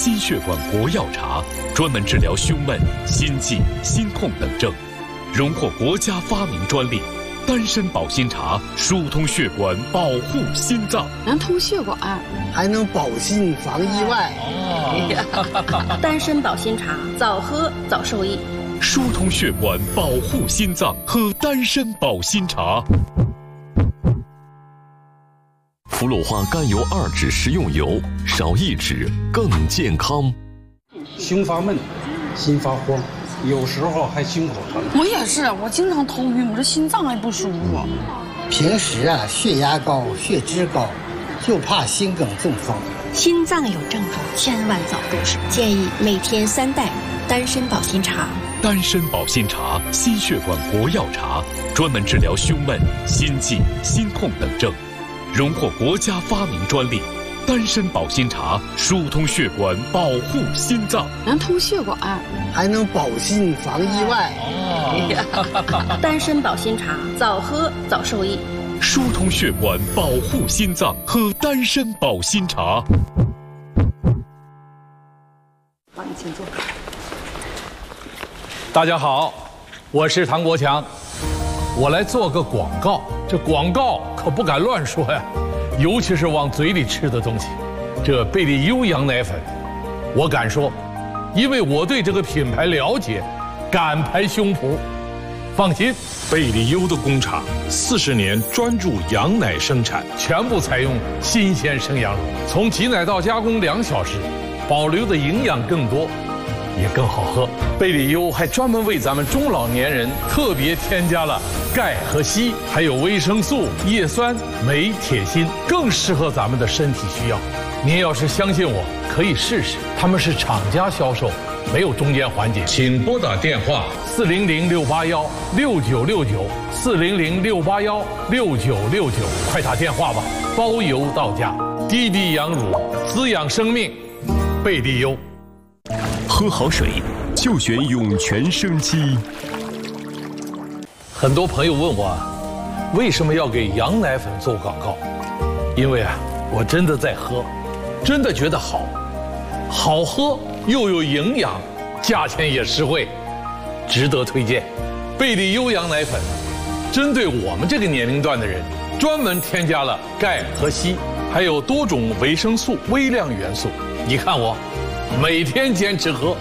心血管国药茶，专门治疗胸闷、心悸、心痛等症，荣获国家发明专利。丹参保心茶疏通血管，保护心脏， 能通血管， 还能保心防意外。 丹参保心茶，早喝早受益。 疏通血管，保护心脏，喝丹参保心茶。 福禄花甘油2酯食用油，少1酯更健康。 胸发闷，心发慌，有时候还心口疼。 我也是，我经常头晕，我这心脏还不舒服。 平时血压高、血脂高，就怕心梗中风。 心脏有症状，千万早重视。建议每天3袋丹参保心茶。 丹参保心茶，心血管国药茶，专门治疗胸闷、心悸、心痛等症，荣获国家发明专利。丹参保心茶疏通血管，保护心脏， 能通血管， 还能保心防意外。 丹参保心茶，早喝早受益。 疏通血管，保护心脏，喝丹参保心茶。 帮你请坐。 大家好，我是唐国强，我来做个广告。这广告可不敢乱说呀，尤其是往嘴里吃的东西。这贝利优羊奶粉，我敢说，因为我对这个品牌了解，敢拍胸脯。放心， 贝利优的工厂40年专注羊奶生产， 全部采用新鲜生羊乳，从挤奶到加工2小时，保留的营养更多，也更好喝。贝利优还专门为咱们中老年人特别添加了钙和硒，还有维生素、叶酸、镁、铁、锌，更适合咱们的身体需要。您要是相信我，可以试试。他们是厂家销售，没有中间环节。 请拨打电话 400-681-6969，400-681-6969，快打电话吧，包邮到家。滴滴羊乳，滋养生命，贝利优。 喝好水就选涌泉生机。 很多朋友问我，为什么要给羊奶粉做广告？因为我真的在喝，真的觉得好喝又有营养，价钱也实惠，值得推荐。贝利优羊奶粉针对我们这个年龄段的人，专门添加了钙和硒，还有多种维生素、微量元素。你看我每天坚持喝。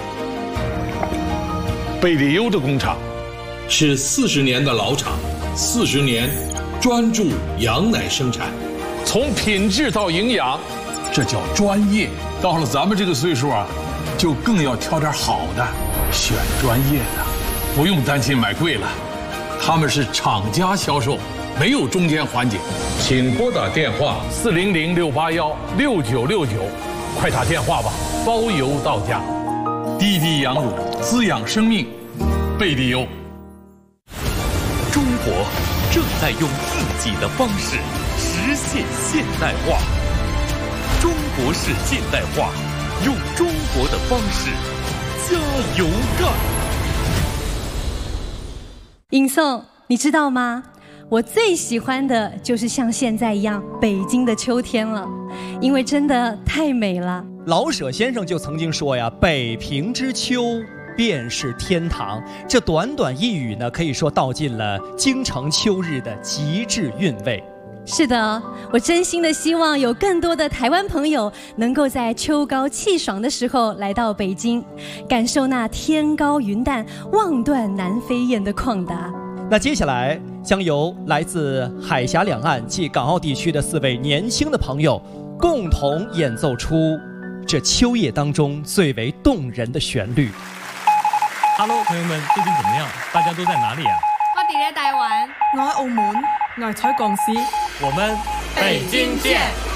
贝利优的工厂是40年的老厂，40年专注羊奶生产， 从品质到营养，这叫专业。到了咱们这个岁数就更要挑点好的，选专业的，不用担心买贵了。他们是厂家销售，没有中间环节。 请拨打电话 400-681-6969，快打电话吧，包邮到家。滴滴羊乳，滋养生命，贝利优。 中国正在用自己的方式实现现代化，中国式现代化，用中国的方式加油干。 尹颂，你知道吗？我最喜欢的就是像现在一样北京的秋天了，因为真的太美了。 老舍先生就曾经说呀，北平之秋便是天堂。这短短一语呢，可以说道尽了京城秋日的极致韵味。 是的，我真心的希望有更多的台湾朋友能够在秋高气爽的时候来到北京，感受那天高云淡、望断南飞雁的旷达。 那接下来将由来自海峡两岸及港澳地区的4位年轻的朋友共同演奏出这秋夜当中最为动人的旋律。 Hello， 朋友们，最近怎么样？大家都在哪里啊？ 我哋喺台灣， 我喺澳門，我係彩鋼絲。 我們北京見。